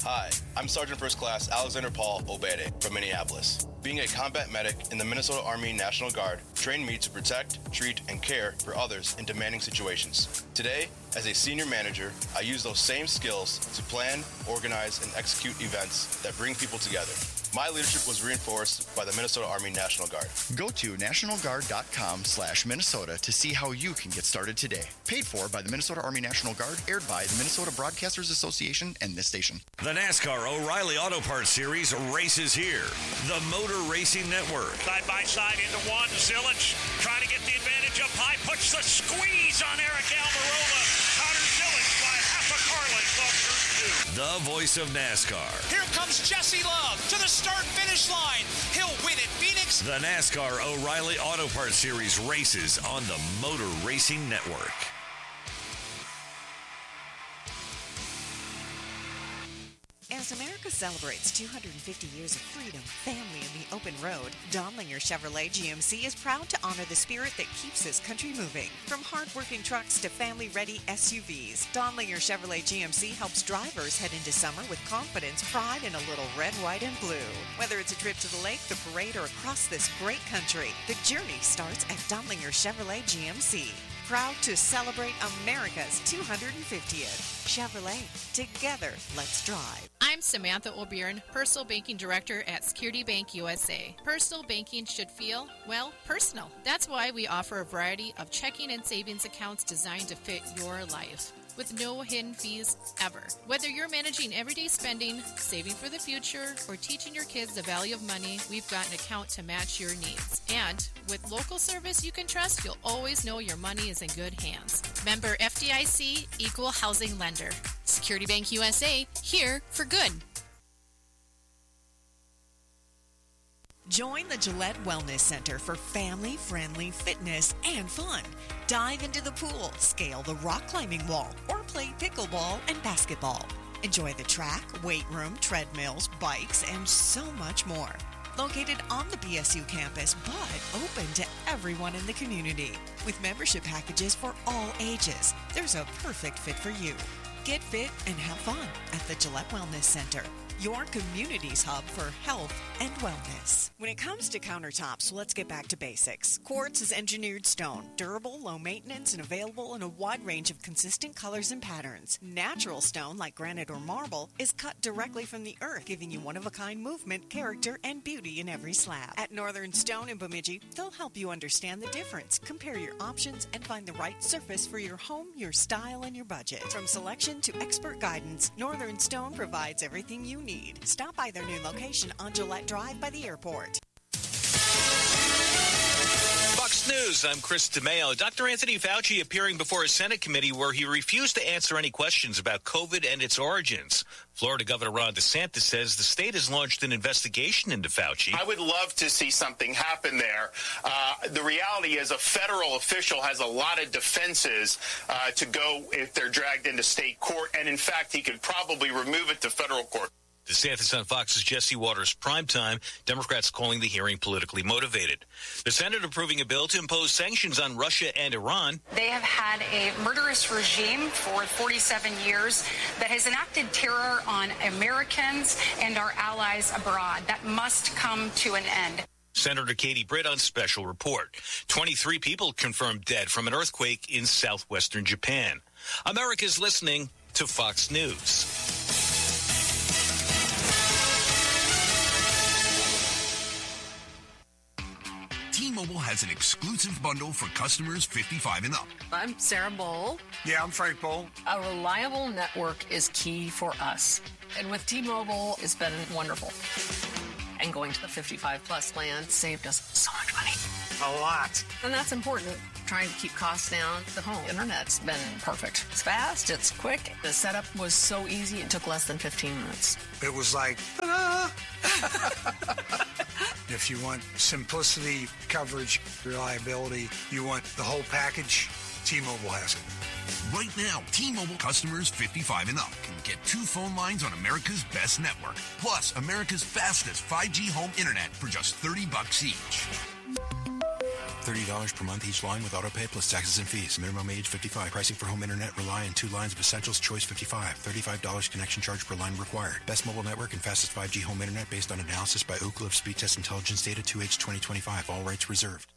Hi, I'm Sergeant First Class Alexander Paul Obede from Minneapolis. Being a combat medic in the Minnesota Army National Guard trained me to protect, treat, and care for others in demanding situations. Today, as a senior manager, I use those same skills to plan, organize, and execute events that bring people together. My leadership was reinforced by the Minnesota Army National Guard. Go to nationalguard.com/Minnesota to see how you can get started today. Paid for by the Minnesota Army National Guard, aired by the Minnesota Broadcasters Association and this station. The NASCAR O'Reilly Auto Parts Series races here. The Motor Racing Network. Side by side into one. Zilic trying to get the advantage up high. Puts the squeeze on Eric Almirola. Connor Zilic by half a car length off turn 2. The voice of NASCAR. Here comes Jesse Love to the start-finish line. He'll win at Phoenix. The NASCAR O'Reilly Auto Parts Series races on the Motor Racing Network. As America celebrates 250 years of freedom, family, and the open road, Donlinger Chevrolet GMC is proud to honor the spirit that keeps this country moving. From hard-working trucks to family-ready SUVs, Donlinger Chevrolet GMC helps drivers head into summer with confidence, pride, and a little red, white, and blue. Whether it's a trip to the lake, the parade, or across this great country, the journey starts at Donlinger Chevrolet GMC. Proud to celebrate America's 250th. Chevrolet. Together, let's drive. I'm Samantha O'Byrne, Personal Banking Director at Security Bank USA. Personal banking should feel, well, personal. That's why we offer a variety of checking and savings accounts designed to fit your life, with no hidden fees ever. Whether you're managing everyday spending, saving for the future, or teaching your kids the value of money, we've got an account to match your needs. And with local service you can trust, you'll always know your money is in good hands. Member FDIC, Equal Housing Lender. Security Bank USA, here for good. Join the Gillette Wellness Center for family-friendly fitness and fun. Dive into the pool, scale the rock climbing wall, or play pickleball and basketball. Enjoy the track, weight room, treadmills, bikes, and so much more. Located on the BSU campus, but open to everyone in the community. With membership packages for all ages, there's a perfect fit for you. Get fit and have fun at the Gillette Wellness Center, your community's hub for health and wellness. When it comes to countertops, let's get back to basics. Quartz is engineered stone, durable, low maintenance, and available in a wide range of consistent colors and patterns. Natural stone, like granite or marble, is cut directly from the earth, giving you one-of-a-kind movement, character, and beauty in every slab. At Northern Stone in Bemidji, they'll help you understand the difference, compare your options, and find the right surface for your home, your style, and your budget. From selection to expert guidance, Northern Stone provides everything you need. Stop by their new location on Gillette Drive by the airport. Fox News, I'm Chris DeMeo. Dr. Anthony Fauci appearing before a Senate committee where he refused to answer any questions about COVID and its origins. Florida Governor Ron DeSantis says the state has launched an investigation into Fauci. I would love to see something happen there. The reality is a federal official has a lot of defenses to go if they're dragged into state court, and in fact, he could probably remove it to federal court. DeSantis on Fox's Jesse Waters Primetime. Democrats calling the hearing politically motivated. The Senate approving a bill to impose sanctions on Russia and Iran. They have had a murderous regime for 47 years that has enacted terror on Americans and our allies abroad. That must come to an end. Senator Katie Britt on Special Report. 23 people confirmed dead from an earthquake in southwestern Japan. America's listening to Fox News. T-Mobile has an exclusive bundle for customers 55 and up. I'm Sarah Bowl. Yeah, I'm Frank Bowl. A reliable network is key for us. And with T-Mobile, it's been wonderful. And going to the 55-plus plan saved us so much money. A lot. And that's important. Trying to keep costs down. The home internet's been perfect. It's fast. It's quick. The setup was so easy. It took less than 15 minutes. It was like, ta-da! If you want simplicity, coverage, reliability, you want the whole package, T-Mobile has it. Right now, T-Mobile customers 55 and up can get 2 phone lines on America's best network, plus America's fastest 5G home internet for just $30 each. $30 per month each line with autopay plus taxes and fees. Minimum age 55. Pricing for home internet rely on 2 lines of Essentials Choice 55. $35 connection charge per line required. Best mobile network and fastest 5G home internet based on analysis by Ookla of Speed Test Intelligence data 2H 2025. All rights reserved.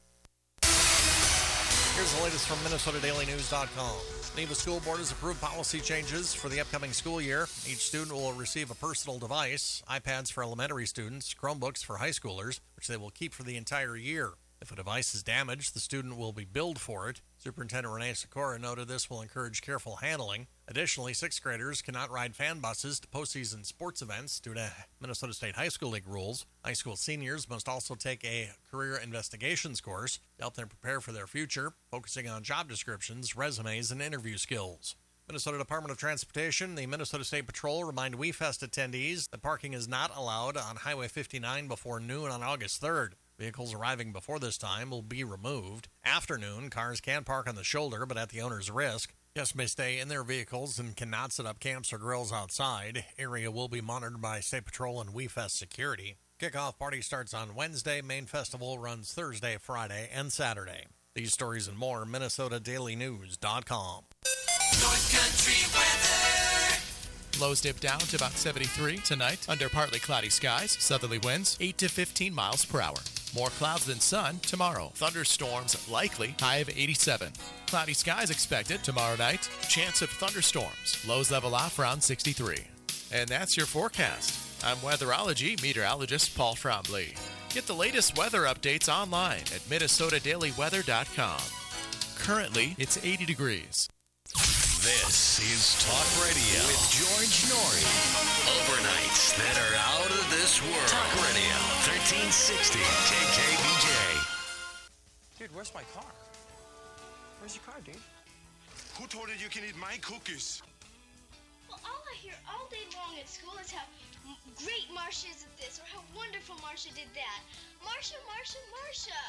Here's the latest from MinnesotaDailyNews.com. Neva School Board has approved policy changes for the upcoming school year. Each student will receive a personal device, iPads for elementary students, Chromebooks for high schoolers, which they will keep for the entire year. If a device is damaged, the student will be billed for it. Superintendent Renee Sikora noted this will encourage careful handling. Additionally, 6th graders cannot ride fan buses to postseason sports events due to Minnesota State High School League rules. High school seniors must also take a career investigations course to help them prepare for their future, focusing on job descriptions, resumes, and interview skills. Minnesota Department of Transportation, the Minnesota State Patrol remind WeFest attendees that parking is not allowed on Highway 59 before noon on August 3rd. Vehicles arriving before this time will be removed. After noon, cars can park on the shoulder, but at the owner's risk. Guests may stay in their vehicles and cannot set up camps or grills outside. Area will be monitored by State Patrol and WeFest security. Kickoff party starts on Wednesday. Main festival runs Thursday, Friday, and Saturday. These stories and more, MinnesotaDailyNews.com. North Country weather. Lows dip down to about 73 tonight under partly cloudy skies. Southerly winds 8 to 15 miles per hour. More clouds than sun tomorrow. Thunderstorms likely, high of 87. Cloudy skies expected tomorrow night. Chance of thunderstorms. Lows level off around 63. And that's your forecast. I'm weatherology meteorologist Paul Trombley. Get the latest weather updates online at MinnesotaDailyWeather.com. Currently, it's 80 degrees. This is Talk Radio with George Norrie. Overnights that are out of this world. Talk Radio, 1360 KKBJ. Dude, where's my car? Where's your car, dude? Who told you you can eat my cookies? Well, all I hear all day long at school is how great Marsha is at this, or how wonderful Marsha did that. Marsha, Marsha, Marsha.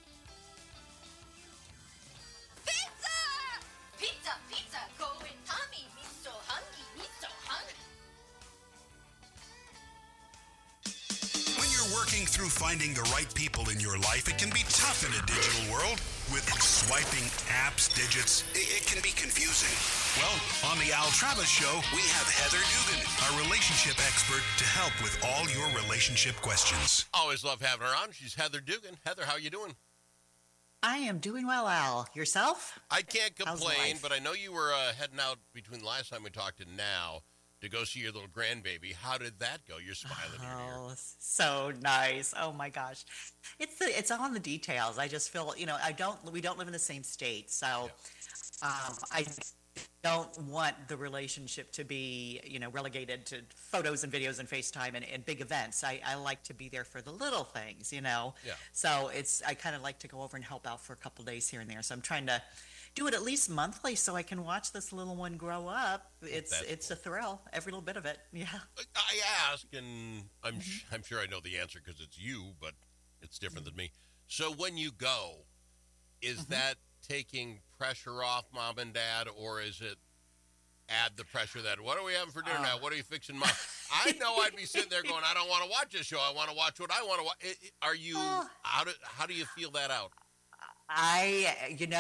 Pizza! Pizza, pizza, going Tommy. Me so hungry, me so hungry. When you're working through finding the right people in your life, it can be tough in a digital world. With swiping apps, digits, it can be confusing. Well, on the Al Travis Show, we have Heather Dugan, our relationship expert, to help with all your relationship questions. Always love having her on. She's Heather Dugan. Heather, how you doing? I am doing well, Al. Yourself? I can't complain, but I know you were heading out between the last time we talked and now to go see your little grandbaby. How did that go? You're smiling ear to ear. Oh, so nice. Oh my gosh. It's all in the details. I just feel, we don't live in the same state. So I don't want the relationship to be, relegated to photos and videos and FaceTime and big events. I like to be there for the little things, Yeah. So I kind of like to go over and help out for a couple days here and there. So I'm trying to do it at least monthly so I can watch this little one grow up. It's a thrill, every little bit of it. Yeah. I ask, and I'm sure I know the answer because it's you, but it's different than me. So when you go, is that taking pressure off mom and dad, or is it add the pressure that, what are we having for dinner now? What are you fixing, Mom? I know I'd be sitting there going, I don't want to watch this show. I want to watch what I want to watch. Are you, how do you feel that out? I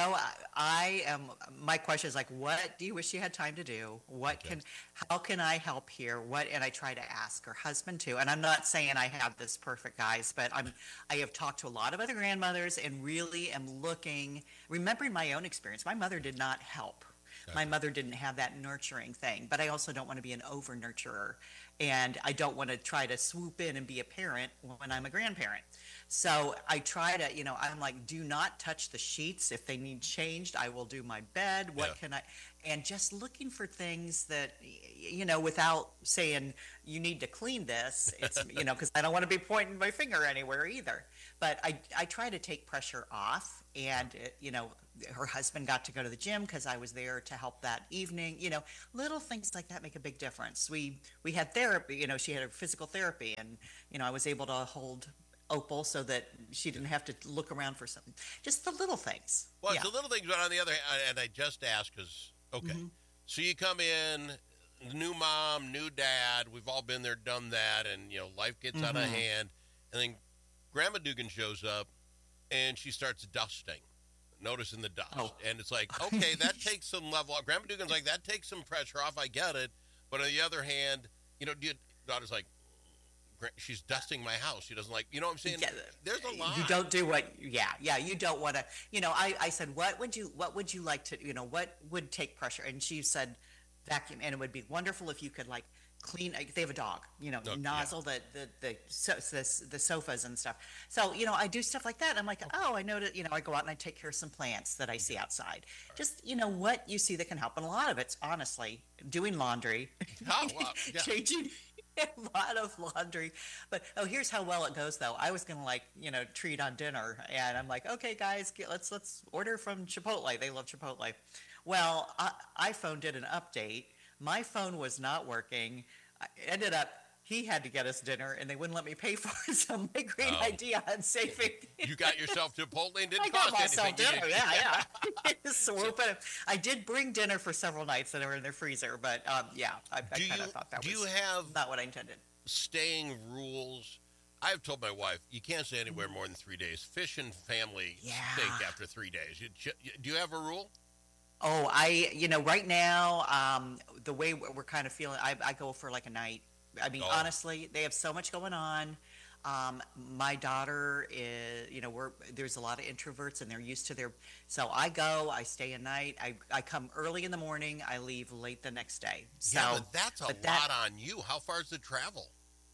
am, my question is like, what do you wish you had time to do? How can I help here? And I try to ask her husband too. And I'm not saying I have this perfect, guys, but I have talked to a lot of other grandmothers and really am remembering my own experience. My mother did not help. Okay. My mother didn't have that nurturing thing, but I also don't want to be an over-nurturer. And I don't want to try to swoop in and be a parent when I'm a grandparent. So I try to, I'm like, do not touch the sheets. If they need changed, I will do my bed. What can I, and just looking for things that, without saying you need to clean this, it's, because I don't want to be pointing my finger anywhere either. But I try to take pressure off, and, her husband got to go to the gym because I was there to help that evening. Little things like that make a big difference. We had therapy, she had her physical therapy, and, I was able to hold Opal so that she didn't have to look around for something. Just the little things. Well, it's the little things, but on the other hand, and I just asked because, so you come in, new mom, new dad, we've all been there, done that, and, life gets out of hand, and then Grandma Dugan shows up, and she starts dusting, noticing the dust. And it's like, okay, that takes some level off. Grandma Dugan's like, that takes some pressure off. I get it. But on the other hand, daughter's like, she's dusting my house. She doesn't like, you know what I'm saying? Yeah, there's a lot. You don't do what, you don't want to, I said, what would you like to, what would take pressure? And she said, vacuum. And it would be wonderful if you could like clean, they have a dog, nozzle the sofas and stuff. So, I do stuff like that. And I'm like, I know that, I go out and I take care of some plants that I see outside. Just, what you see that can help. And a lot of it's honestly doing laundry, changing a lot of laundry. But here's how well it goes though. I was gonna treat on dinner, and I'm like, okay guys, let's order from Chipotle. They love Chipotle. Well, iPhone did an update. My phone was not working. I ended up, he had to get us dinner, and they wouldn't let me pay for it. So my great idea on saving. You got yourself Chipotle and didn't I cost got myself anything. dinner. Yeah. So I did bring dinner for several nights that were in their freezer, but I kind of thought that was not what I intended. Staying rules? I've told my wife, you can't stay anywhere more than 3 days. Fish and family steak after 3 days. Do you have a rule? Oh, right now, the way we're kind of feeling, I go for like a night. I mean, honestly, they have so much going on. My daughter is, there's a lot of introverts and they're used to so I stay a night. I come early in the morning. I leave late the next day. So, yeah, but that's a lot on you. How far is the travel?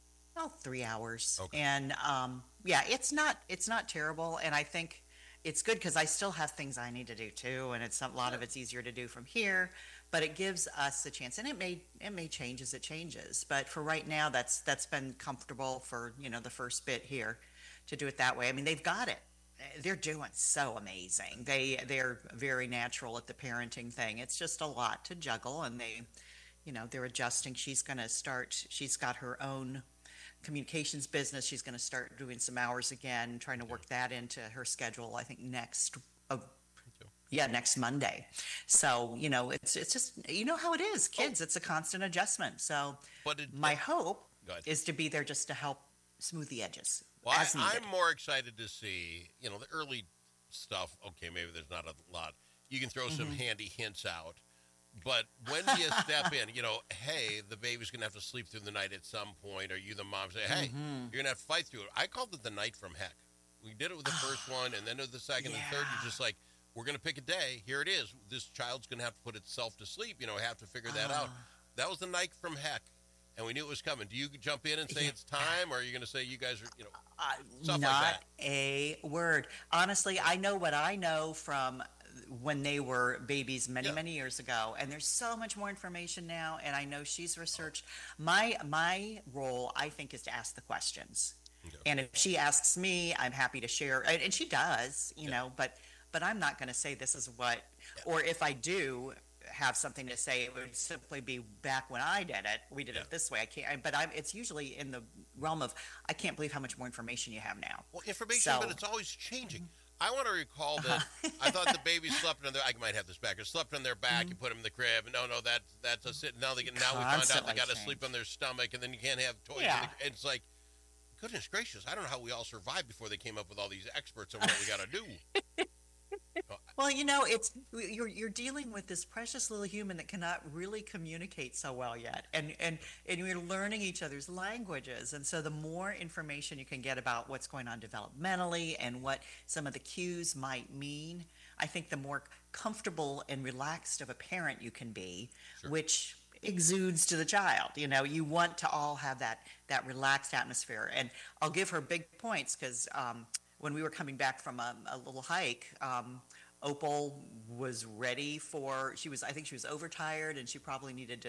3 hours. Okay. And, it's not terrible. And I think it's good because I still have things I need to do too. And a lot of it's easier to do from here. But it gives us a chance, and it may change as it changes. But for right now, that's been comfortable for the first bit here, to do it that way. I mean, they've got it. They're doing so amazing. They're very natural at the parenting thing. It's just a lot to juggle, and they're adjusting. She's going to start. She's got her own communications business. She's going to start doing some hours again, trying to work that into her schedule. I think next Monday. So, it's just, how it is. Kids, it's a constant adjustment. So my hope is to be there just to help smooth the edges. Well, I'm more excited to see, the early stuff. Okay, maybe there's not a lot. You can throw some handy hints out. But when do you step in? Hey, the baby's going to have to sleep through the night at some point. Or you, the mom, say, hey, you're going to have to fight through it. I called it the night from heck. We did it with the first one, and then with the second and third. You're just like, we're going to pick a day. Here it is. This child's going to have to put itself to sleep. Have to figure that out. That was the night from heck, and we knew it was coming. Do you jump in and say it's time, or are you going to say you guys are, stuff not like that? A word. Honestly, I know what I know from when they were babies many years ago, and there's so much more information now, and I know she's researched. My role, I think, is to ask the questions. Okay. And if she asks me, I'm happy to share, and she does, but I'm not going to say this is what, or if I do have something to say, it would simply be back when I did it. We did it this way. I can't, but it's usually in the realm of, I can't believe how much more information you have now. Well, information, but it's always changing. I want to recall that I thought the baby slept on their, I might have this back, or slept on their back, you put them in the crib, and no, that's a sit. Now we found out they got to sleep on their stomach, and then you can't have toys. And it's like, goodness gracious, I don't know how we all survived before they came up with all these experts on what we got to do. Well, it's you're dealing with this precious little human that cannot really communicate so well yet, and you're learning each other's languages, and so the more information you can get about what's going on developmentally and what some of the cues might mean, I think the more comfortable and relaxed of a parent you can be, which exudes to the child. You want to all have that relaxed atmosphere, and I'll give her big points because when we were coming back from a little hike, Opal was ready I think she was overtired, and she probably needed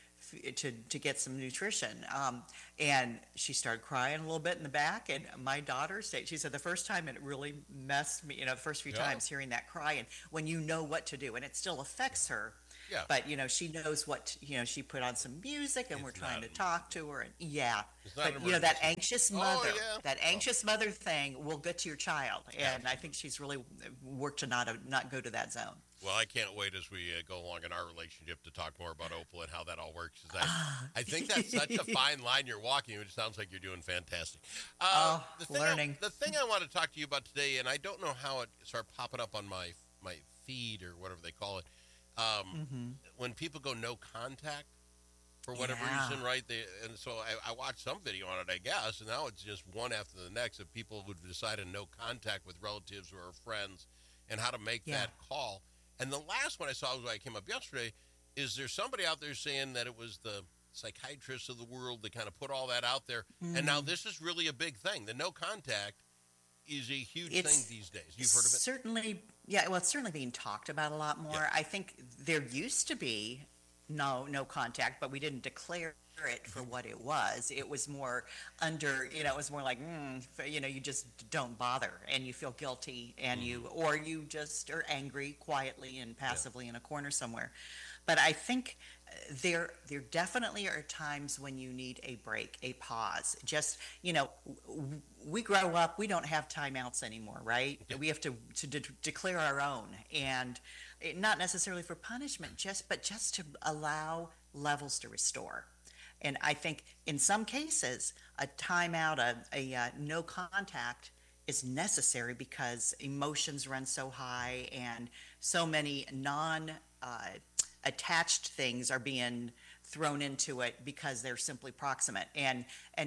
to get some nutrition. And she started crying a little bit in the back, and my daughter she said the first time it really messed me, the first few times hearing that cry, and when you know what to do, and it still affects her. Yeah. But, she knows what, she put on some music and we're trying to talk to her. And but, that anxious mother, mother thing will get to your child. And I think she's really worked to not go to that zone. Well, I can't wait as we go along in our relationship to talk more about Opal and how that all works. I think that's such a fine line you're walking. It sounds like you're doing fantastic. Learning. The thing I want to talk to you about today, and I don't know how it started popping up on my feed or whatever they call it, when people go no contact for whatever reason, right? And so I watched some video on it, I guess, and now it's just one after the next of people who've decided no contact with relatives or friends and how to make that call. And the last one I saw was when I came up yesterday, is there somebody out there saying that it was the psychiatrists of the world that kind of put all that out there, and now this is really a big thing. The no contact is a huge thing these days. You've heard of it? Certainly, it's certainly being talked about a lot more. I think there used to be no contact, but we didn't declare it for what it was. It was more it was more like, you just don't bother and you feel guilty and you just are angry quietly and passively in a corner somewhere. But I think there definitely are times when you need a break, a pause. Just, we grow up, we don't have timeouts anymore, right? We have to declare our own, and not necessarily for punishment, but just to allow levels to restore. And I think in some cases, a timeout, a no contact is necessary because emotions run so high and so many attached things are being thrown into it because they're simply proximate, and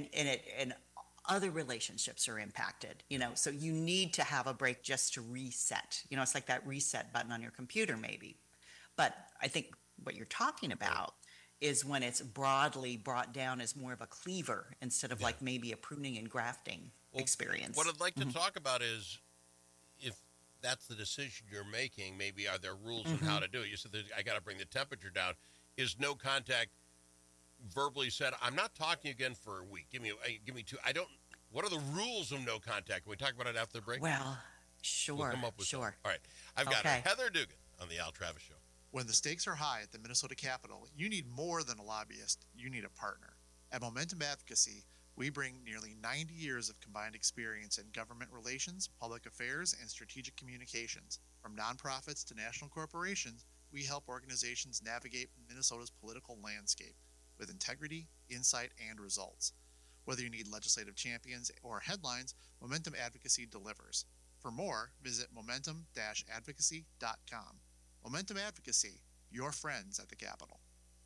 other relationships are impacted. So you need to have a break just to reset. It's like that reset button on your computer, maybe. But I think what you're talking about is when it's broadly brought down as more of a cleaver instead of like maybe a pruning and grafting experience. What I'd like to talk about is, if that's the decision you're making, maybe are there rules on how to do it? You said I got to bring the temperature down. Is no contact verbally said, I'm not talking again for a week. Give me 2. What are the rules of no contact? Can we talk about it after the break? Well, sure. We'll come up with sure. All right. I've got Heather Dugan on the Al Travis Show. When the stakes are high at the Minnesota Capitol, you need more than a lobbyist. You need a partner. At Momentum Advocacy, we bring nearly 90 years of combined experience in government relations, public affairs, and strategic communications. From nonprofits to national corporations, we help organizations navigate Minnesota's political landscape with integrity, insight, and results. Whether you need legislative champions or headlines, Momentum Advocacy delivers. For more, visit momentum-advocacy.com. Momentum Advocacy, your friends at the Capitol.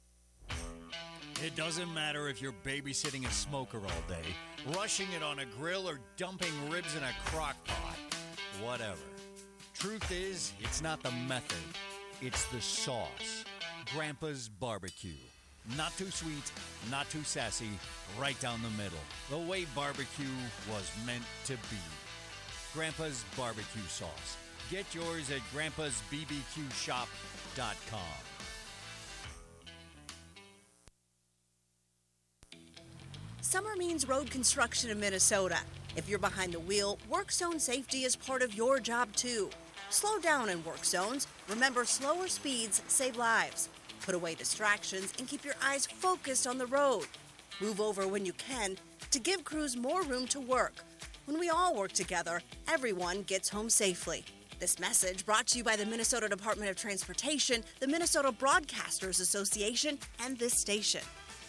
It doesn't matter if you're babysitting a smoker all day, rushing it on a grill, or dumping ribs in a crock pot. Whatever. Truth is, it's not the method. It's the sauce. Grandpa's Barbecue. Not too sweet, not too sassy, right down the middle. The way barbecue was meant to be. Grandpa's Barbecue Sauce. Get yours at grandpasbbqshop.com. Summer means road construction in Minnesota. If you're behind the wheel, work zone safety is part of your job too. Slow down in work zones. Remember, slower speeds save lives. Put away distractions and keep your eyes focused on the road. Move over when you can to give crews more room to work. When we all work together, everyone gets home safely. This message brought to you by the Minnesota Department of Transportation, the Minnesota Broadcasters Association, and this station.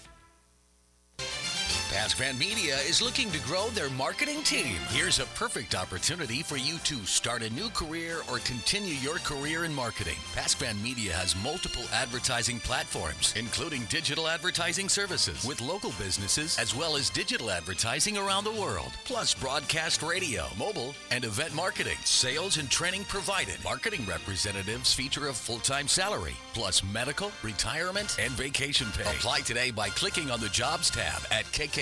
PaskVan Media is looking to grow their marketing team. Here's a perfect opportunity for you to start a new career or continue your career in marketing. PaskVan Media has multiple advertising platforms, including digital advertising services with local businesses, as well as digital advertising around the world, plus broadcast radio, mobile, and event marketing. Sales and training provided. Marketing representatives feature a full-time salary, plus medical, retirement, and vacation pay. Apply today by clicking on the Jobs tab at kkbj.com.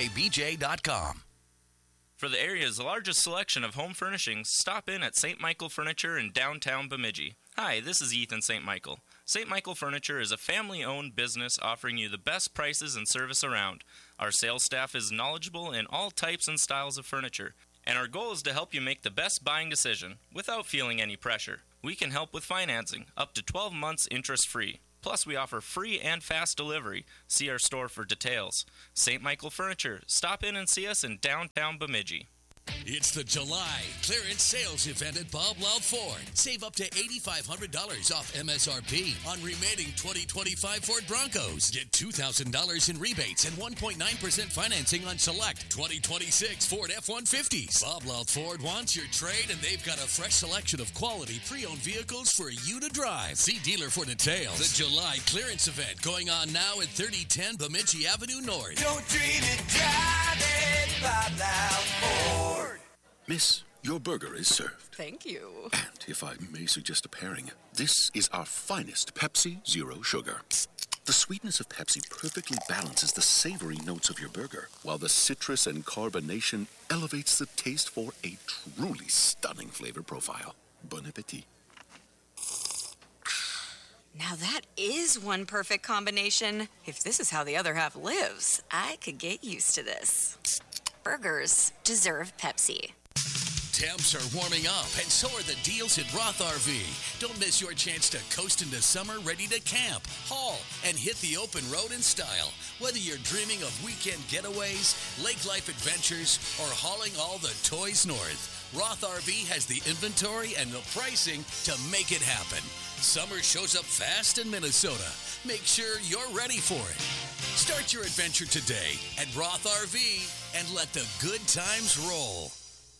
For the area's largest selection of home furnishings, stop in at St. Michael Furniture in downtown Bemidji. Hi, this is Ethan St. Michael. St. Michael Furniture is a family-owned business offering you the best prices and service around. Our sales staff is knowledgeable in all types and styles of furniture, and our goal is to help you make the best buying decision without feeling any pressure. We can help with financing, up to 12 months interest-free. Plus, we offer free and fast delivery. See our store for details. St. Michael Furniture. Stop in and see us in downtown Bemidji. It's the July clearance sales event at Bob Loud Ford. Save up to $8,500 off MSRP on remaining 2025 Ford Broncos. Get $2,000 in rebates and 1.9% financing on select 2026 Ford F-150s. Bob Loud Ford wants your trade, and they've got a fresh selection of quality pre-owned vehicles for you to drive. See dealer for details. The July clearance event going on now at 3010 Bemidji Avenue North. Don't dream it, drive it, Bob Loud Ford. Miss, your burger is served. Thank you. And if I may suggest a pairing, this is our finest Pepsi Zero Sugar. The sweetness of Pepsi perfectly balances the savory notes of your burger, while the citrus and carbonation elevates the taste for a truly stunning flavor profile. Bon appetit. Now that is one perfect combination. If this is how the other half lives, I could get used to this. Burgers deserve Pepsi. Temps are warming up, and so are the deals at Roth RV. Don't miss your chance to coast into summer ready to camp, haul, and hit the open road in style. Whether you're dreaming of weekend getaways, lake life adventures, or hauling all the toys north, Roth RV has the inventory and the pricing to make it happen. Summer shows up fast in Minnesota. Make sure you're ready for it. Start your adventure today at Roth RV and let the good times roll.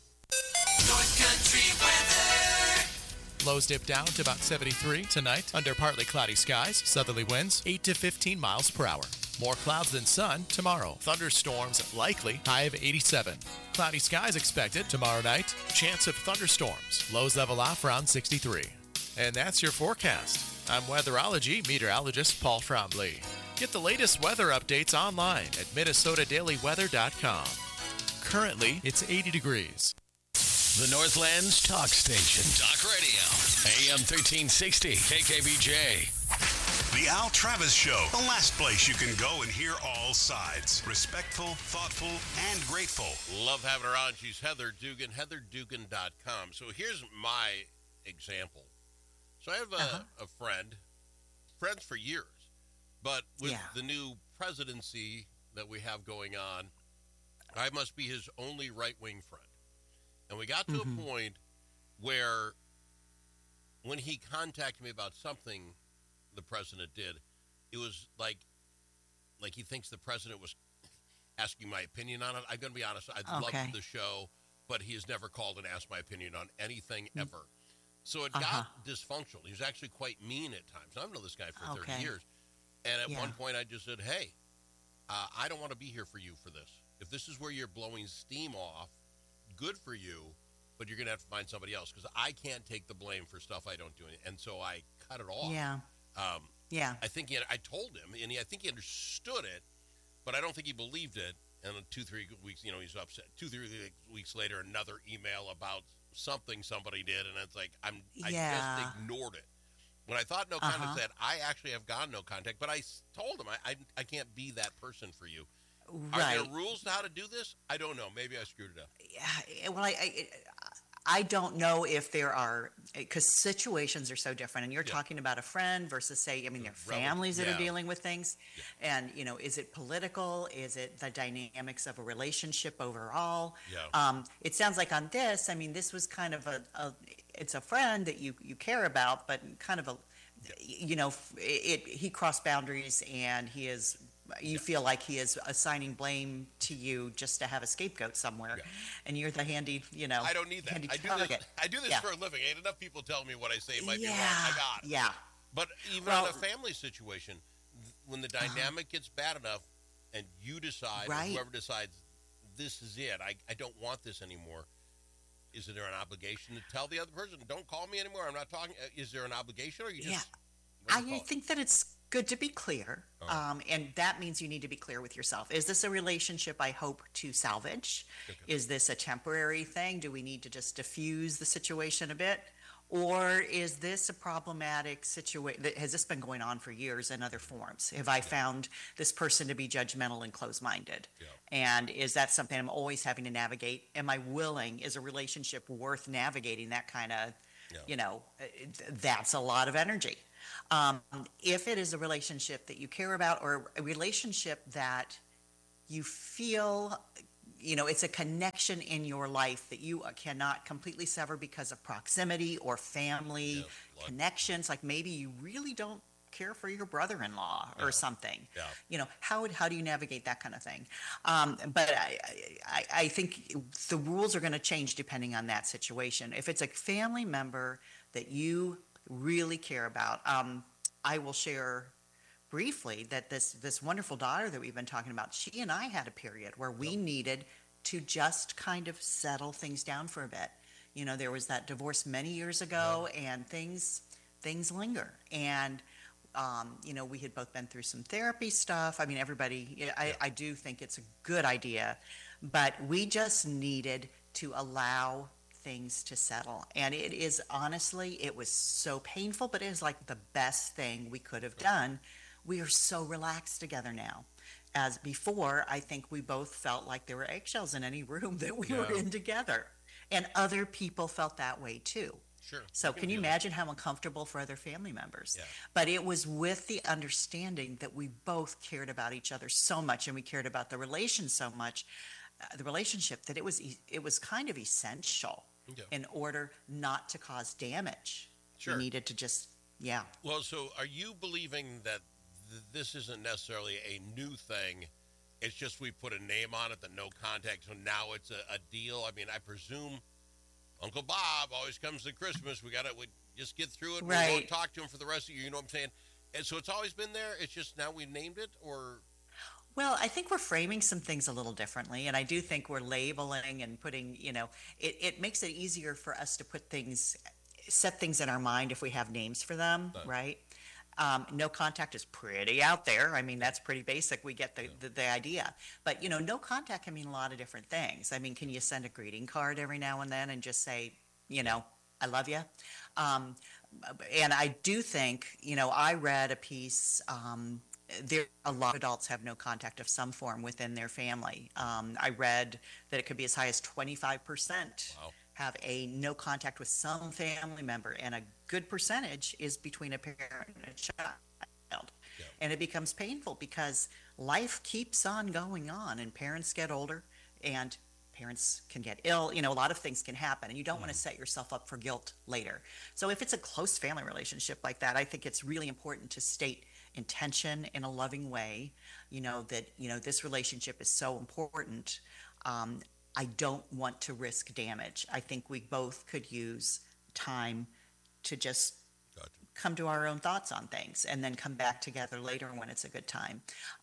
North Country weather. Lows dip down to about 73 tonight under partly cloudy skies, southerly winds 8 to 15 miles per hour. More clouds than sun tomorrow. Thunderstorms likely, high of 87. Cloudy skies expected tomorrow night. Chance of thunderstorms. Lows level off around 63. And that's your forecast. I'm weatherology meteorologist Paul Trombley. Get the latest weather updates online at minnesotadailyweather.com. Currently, it's 80 degrees. The Northland's talk station. Talk Radio. AM 1360. KKVJ. The Al Travis Show, the last place you can go and hear all sides. Respectful, thoughtful, and grateful. Love having her on. She's Heather Dugan, heatherdugan.com. So here's my example. So I have a friend, friends for years, but with the new presidency that we have going on, I must be his only right-wing friend. And we got to a point where when he contacted me about something the president did, it was like he thinks the president was asking my opinion on it. I'm going to be honest, I love the show, but he has never called and asked my opinion on anything ever. So it got dysfunctional. He was actually quite mean at times. I've known this guy for 30 years. And at one point I just said, hey, I don't want to be here for you for this. If this is where you're blowing steam off, good for you, but you're going to have to find somebody else because I can't take the blame for stuff I don't do. And so I cut it off. I think I told him, and I think he understood it, but I don't think he believed it. And 2-3 weeks, he's upset. 2-3 weeks later, another email about something somebody did, and it's like I just ignored it. When I thought no contact, said I actually have gone no contact, but I told him I can't be that person for you. Are there rules to how to do this? I don't know. Maybe I screwed it up. Yeah, well, I don't know if there are, because situations are so different. And you're talking about a friend versus, say, there are families that are dealing with things. Yeah. And, is it political? Is it the dynamics of a relationship overall? Yeah. It sounds like on this, this was kind of it's a friend that you care about, but kind of he crossed boundaries, and he is. You feel like he is assigning blame to you just to have a scapegoat somewhere, and you're the handy, I don't need that. I do this for a living. Ain't enough people telling me what I say might be wrong. I got it. Yeah. But even in a family situation, when the dynamic gets bad enough, and you decide, or whoever decides, this is it. I don't want this anymore. Is there an obligation to tell the other person, don't call me anymore? I'm not talking. Is there an obligation, or you just? I think that it's good to be clear, and that means you need to be clear with yourself. Is this a relationship I hope to salvage? Okay. Is this a temporary thing? Do we need to just diffuse the situation a bit? Or is this a problematic situation? Has this been going on for years in other forms? Have I found this person to be judgmental and closed-minded? Yeah. And is that something I'm always having to navigate? Am I willing? Is a relationship worth navigating that kind of, that's a lot of energy. If it is a relationship that you care about or a relationship that you feel, it's a connection in your life that you cannot completely sever because of proximity or family connections, like maybe you really don't care for your brother-in-law or something. How do you navigate that kind of thing? But I think the rules are going to change depending on that situation. If it's a family member that you really care about, I will share briefly that this wonderful daughter that we've been talking about, she and I had a period where we needed to just kind of settle things down for a bit. There was that divorce many years ago, and things linger. And we had both been through some therapy stuff. I mean, everybody, I do think it's a good idea, but we just needed to allow things to settle. And it is, honestly, it was so painful, but it is like the best thing we could have done. We are so relaxed together now. As before, I think we both felt like there were eggshells in any room that we were in together. And other people felt that way too. Sure. So can you imagine how uncomfortable for other family members? Yeah. But it was with the understanding that we both cared about each other so much, and we cared about the relation so much, the relationship, that it was kind of essential in order not to cause damage. Sure. We needed to just, Well, so are you believing that this isn't necessarily a new thing? It's just we put a name on it, the no contact, so now it's a deal? I mean, I presume Uncle Bob always comes to Christmas. We just get through it. Right. We won't talk to him for the rest of the year. You know what I'm saying? And so it's always been there. It's just now we've named it, or? Well, I think we're framing some things a little differently, and I do think we're labeling and putting, it makes it easier for us to set things in our mind if we have names for them, right? No contact is pretty out there. I mean, that's pretty basic. We get the idea. But, no contact can mean a lot of different things. I mean, can you send a greeting card every now and then and just say, I love you? And I do think, I read a piece, a lot of adults have no contact of some form within their family. I read that it could be as high as 25%. Wow. Have a no contact with some family member, and a good percentage is between a parent and a child. And it becomes painful because life keeps on going on, and parents get older, and parents can get ill. A lot of things can happen, and you don't want to set yourself up for guilt later. So if it's a close family relationship like that, I think it's really important to state intention in a loving way, that, this relationship is so important. I don't want to risk damage. I think we both could use time to just come to our own thoughts on things and then come back together later when it's a good time.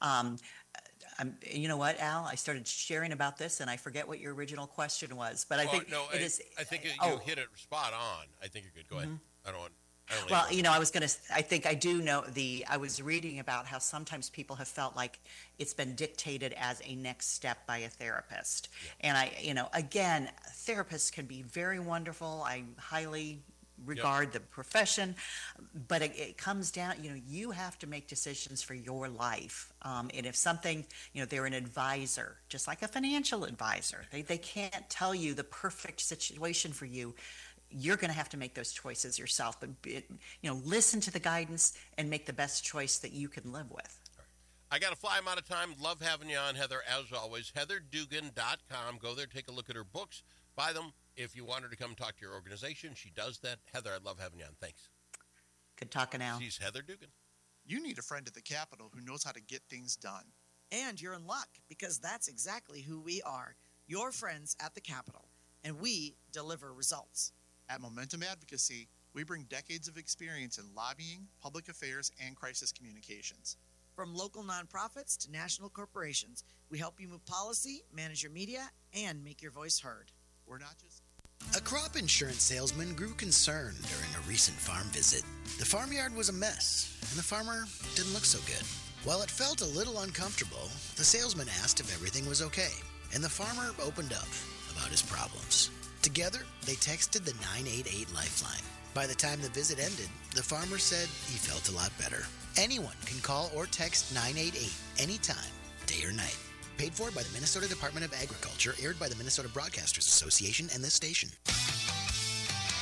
You know what, Al? I started sharing about this, and I forget what your original question was. But I think it is. I think you hit it spot on. I think you're good. Go ahead. I don't want. Well, I think I do know I was reading about how sometimes people have felt like it's been dictated as a next step by a therapist. And again, therapists can be very wonderful. I highly regard the profession, but it comes down, you have to make decisions for your life. And if something, they're an advisor, just like a financial advisor. They can't tell you the perfect situation for you. You're going to have to make those choices yourself, but listen to the guidance and make the best choice that you can live with. I got to fly. I'm out of time. Love having you on, Heather, as always. HeatherDugan.com. Go there, take a look at her books, buy them. If you want her to come talk to your organization, she does that. Heather, I love having you on. Thanks. Good talking, Al. She's Heather Dugan. You need a friend at the Capitol who knows how to get things done. And you're in luck, because that's exactly who we are, your friends at the Capitol, and we deliver results. At Momentum Advocacy, we bring decades of experience in lobbying, public affairs, and crisis communications. From local nonprofits to national corporations, we help you move policy, manage your media, and make your voice heard. We're not just... A crop insurance salesman grew concerned during a recent farm visit. The farmyard was a mess, and the farmer didn't look so good. While it felt a little uncomfortable, the salesman asked if everything was okay, and the farmer opened up about his problems. Together, they texted the 988 Lifeline. By the time the visit ended, the farmer said he felt a lot better. Anyone can call or text 988 anytime, day or night. Paid for by the Minnesota Department of Agriculture, aired by the Minnesota Broadcasters Association and this station.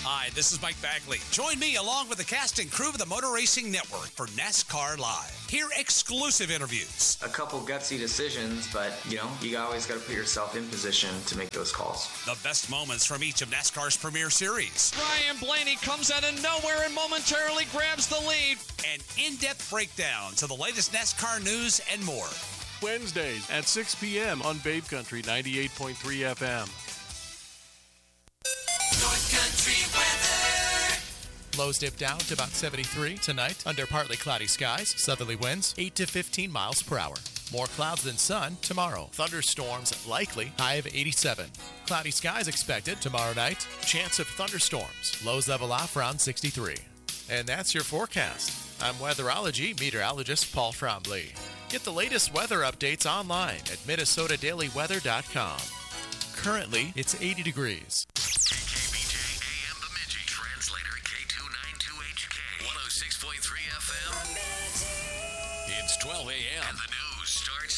Hi, this is Mike Bagley. Join me along with the cast and crew of the Motor Racing Network for NASCAR Live. Hear exclusive interviews. A couple gutsy decisions, but, you always got to put yourself in position to make those calls. The best moments from each of NASCAR's premier series. Ryan Blaney comes out of nowhere and momentarily grabs the lead. And in-depth breakdowns of the latest NASCAR news and more. Wednesdays at 6 p.m. on Babe Country 98.3 FM. North Country weather. Lows dip down to about 73 tonight under partly cloudy skies. Southerly winds 8 to 15 miles per hour. More clouds than sun tomorrow. Thunderstorms likely. High of 87. Cloudy skies expected tomorrow night. Chance of thunderstorms. Lows level off around 63. And that's your forecast. I'm weatherology meteorologist Paul Trombley. Get the latest weather updates online at MinnesotaDailyWeather.com. Currently, it's 80 degrees. KKBJ AM Bemidji. Translator K292HK. 106.3 FM. It's 12 a.m. And the news starts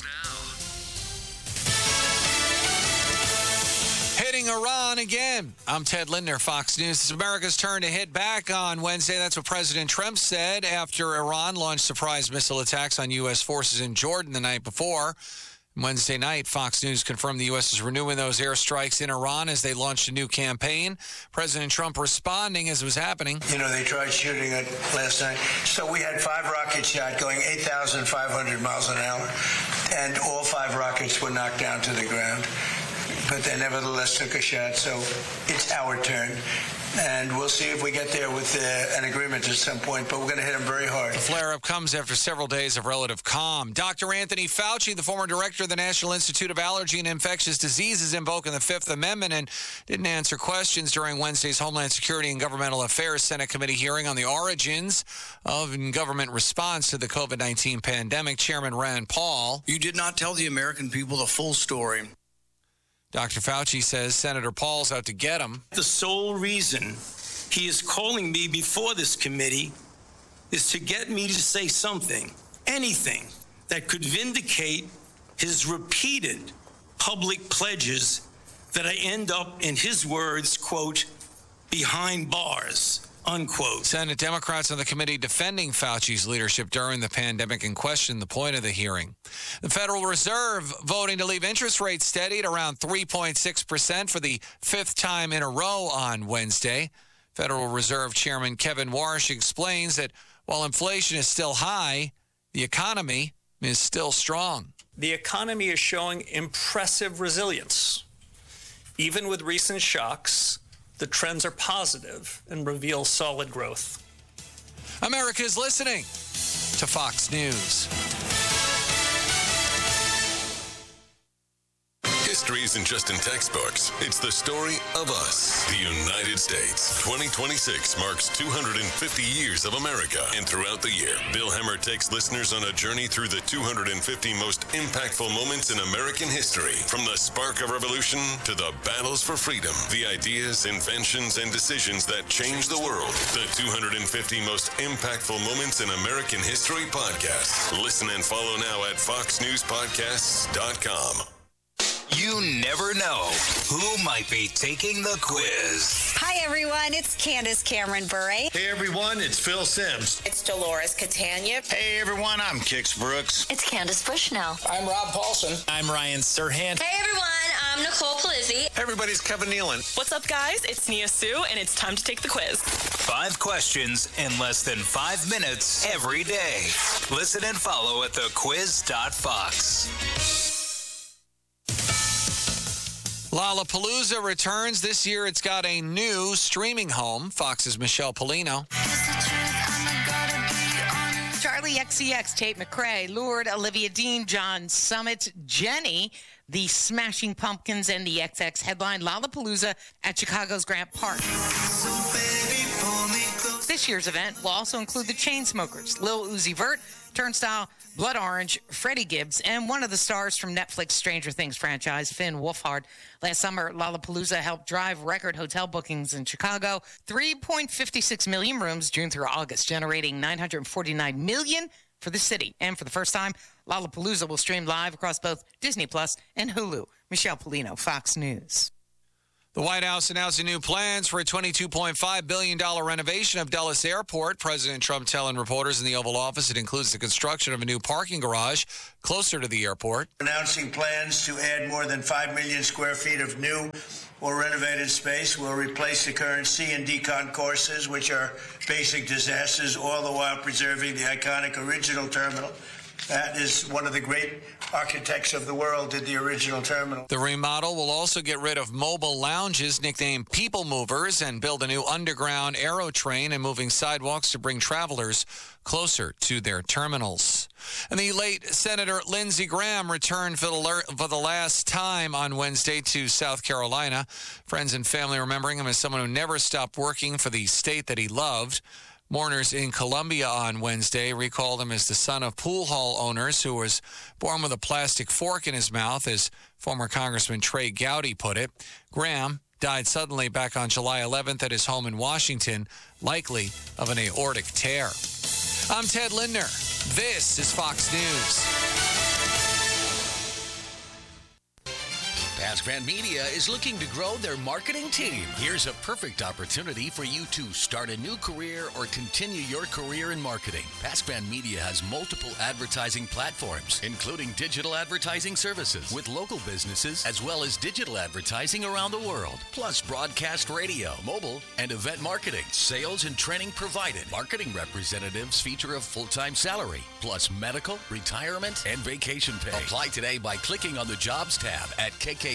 now. Hitting Iran again. I'm Ted Lindner, Fox News. It's America's turn to hit back on Wednesday. That's what President Trump said after Iran launched surprise missile attacks on U.S. forces in Jordan the night before. Wednesday night, Fox News confirmed the U.S. is renewing those airstrikes in Iran as they launched a new campaign. President Trump responding as it was happening. They tried shooting it last night. So we had 5 rockets shot going 8,500 miles an hour, and all 5 rockets were knocked down to the ground. But they nevertheless took a shot, so it's our turn. And we'll see if we get there with an agreement at some point, but we're going to hit them very hard. The flare-up comes after several days of relative calm. Dr. Anthony Fauci, the former director of the National Institute of Allergy and Infectious Diseases, invoking the Fifth Amendment and didn't answer questions during Wednesday's Homeland Security and Governmental Affairs Senate Committee hearing on the origins of government response to the COVID-19 pandemic. Chairman Rand Paul. You did not tell the American people the full story. Dr. Fauci says Senator Paul's out to get him. The sole reason he is calling me before this committee is to get me to say something, anything, that could vindicate his repeated public pledges that I end up, in his words, quote, behind bars, unquote. Senate Democrats on the committee defending Fauci's leadership during the pandemic and questioned the point of the hearing. The Federal Reserve voting to leave interest rates steady at around 3.6% for the 5th time in a row on Wednesday. Federal Reserve Chairman Kevin Warsh explains that while inflation is still high, the economy is still strong. The economy is showing impressive resilience. Even with recent shocks, the trends are positive and reveal solid growth. America is listening to Fox News. History isn't just in textbooks. It's the story of us, the United States. 2026 marks 250 years of America. And throughout the year, Bill Hemmer takes listeners on a journey through the 250 most impactful moments in American history. From the spark of revolution to the battles for freedom, the ideas, inventions, and decisions that changed the world. The 250 most impactful moments in American history podcast. Listen and follow now at foxnewspodcasts.com. You never know who might be taking the quiz. Hi, everyone. It's Candace Cameron Bure. Hey, everyone. It's Phil Sims. It's Dolores Catania. Hey, everyone. I'm Kix Brooks. It's Candace Bushnell. I'm Rob Paulson. I'm Ryan Serhant. Hey, everyone. I'm Nicole Palizzi. Hey, everybody's Kevin Nealon. What's up, guys? It's Nia Sue, and it's time to take the quiz. 5 questions in less than 5 minutes every day. Listen and follow at thequiz.fox. Lollapalooza returns. This year it's got a new streaming home. Fox's Michelle Polino. Charlie XCX, Tate McRae, Lord, Olivia Dean, John Summit, Jenny, the Smashing Pumpkins, and the XX headline Lollapalooza at Chicago's Grant Park. This year's event will also include the Chainsmokers, Lil Uzi Vert, Turnstile, Blood Orange, Freddie Gibbs, and one of the stars from Netflix Stranger Things franchise, Finn Wolfhard. Last summer, Lollapalooza helped drive record hotel bookings in Chicago. 3.56 million rooms June through August, generating $949 million for the city. And for the first time, Lollapalooza will stream live across both Disney Plus and Hulu. Michelle Polino, Fox News. The White House announcing new plans for a $22.5 billion renovation of Dulles Airport. President Trump telling reporters in the Oval Office it includes the construction of a new parking garage closer to the airport. Announcing plans to add more than 5 million square feet of new or renovated space. Will replace the current C and D concourses, which are basic disasters, all the while preserving the iconic original terminal. That is one of the great architects of the world did the original terminal. The remodel will also get rid of mobile lounges nicknamed People Movers and build a new underground aero train and moving sidewalks to bring travelers closer to their terminals. And the late Senator Lindsey Graham returned for the last time on Wednesday to South Carolina. Friends and family remembering him as someone who never stopped working for the state that he loved. Mourners in Columbia on Wednesday recalled him as the son of pool hall owners who was born with a plastic fork in his mouth, as former Congressman Trey Gowdy put it. Graham died suddenly back on July 11th at his home in Washington, likely of an aortic tear. I'm Ted Lindner. This is Fox News. Pascan Media is looking to grow their marketing team. Here's a perfect opportunity for you to start a new career or continue your career in marketing. Pascan Media has multiple advertising platforms, including digital advertising services with local businesses, as well as digital advertising around the world, plus broadcast radio, mobile, and event marketing. Sales and training provided. Marketing representatives feature a full-time salary, plus medical, retirement, and vacation pay. Apply today by clicking on the Jobs tab at kkbj.com.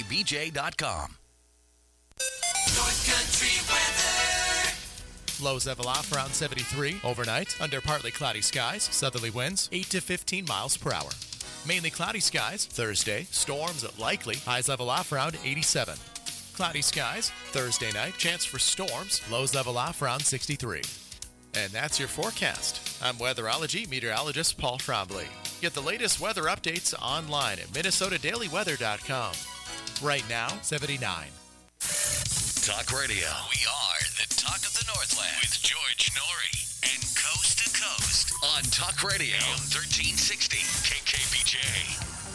North Country weather. Lows level off around 73 overnight under partly cloudy skies, southerly winds 8 to 15 miles per hour. Mainly cloudy skies Thursday, storms likely, highs level off around 87. Cloudy skies Thursday night, chance for storms, lows level off around 63. And that's your forecast. I'm weatherology meteorologist Paul Trombley. Get the latest weather updates online at minnesotadailyweather.com. Right now, 79. Talk Radio. We are the talk of the Northland with George Norrie and Coast to Coast on Talk Radio 1360 KKBJ.